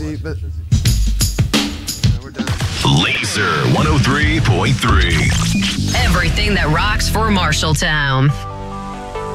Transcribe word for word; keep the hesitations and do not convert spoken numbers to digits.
see, but no, we're done. Laser one oh three point three. Everything that rocks for Marshalltown.